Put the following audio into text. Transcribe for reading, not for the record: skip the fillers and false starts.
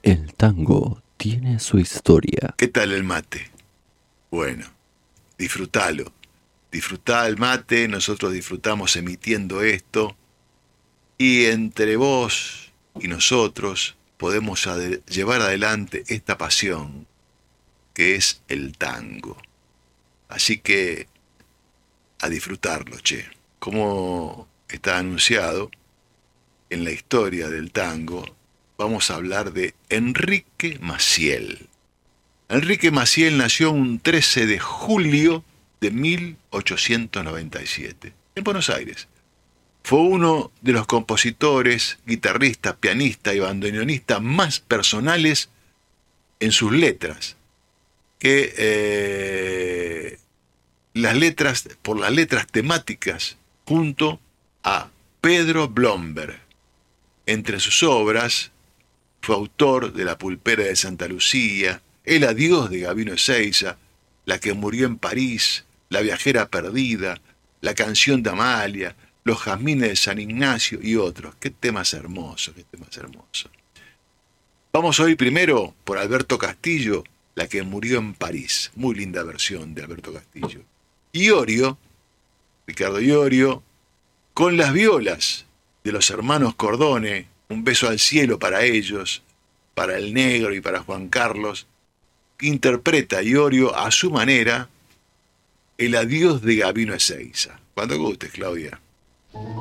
El tango tiene su historia. ¿Qué tal el mate? Bueno, disfrútalo. Disfrutá el mate, nosotros disfrutamos emitiendo esto y entre vos y nosotros podemos llevar adelante esta pasión que es el tango. Así que a disfrutarlo, che. Como está anunciado en la historia del tango, vamos a hablar de Enrique Maciel. Enrique Maciel nació un 13 de julio de 1897 en Buenos Aires. Fue uno de los compositores, guitarristas, pianistas y bandoneonistas más personales en sus letras, que por las letras temáticas, junto a Pedro Blomberg. Entre sus obras fue autor de La pulpera de Santa Lucía, El adiós de Gabino Ezeiza, La que murió en París, La viajera perdida, La canción de Amalia, Los jazmines de San Ignacio y otros. Qué temas hermosos, qué temas hermosos. Vamos a oír primero por Alberto Castillo, La que murió en París. Muy linda versión de Alberto Castillo. Iorio, Ricardo Iorio, con las violas de los hermanos Cordone, Un beso al cielo para ellos, para el negro y para Juan Carlos, interpreta Iorio a su manera El adiós de Gabino Ezeiza. Cuando gustes, Claudia.